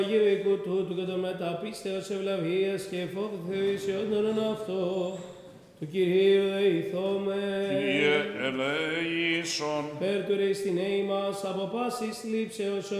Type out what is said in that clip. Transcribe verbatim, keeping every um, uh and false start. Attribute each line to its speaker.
Speaker 1: Αγίου οικού τούτου και το μεταπίστεως ευλαβίας και φόβου Θεού ισιόντων αυτό, του Κυρίου δεηθώμε.
Speaker 2: Κύριε ελέησον.
Speaker 1: Πέρ του ρε στην νέη μας από πάσης λήψεως